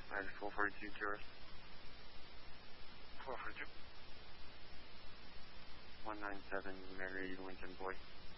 Minus 442 tourist. 442. 197 Mary Lincoln Boy.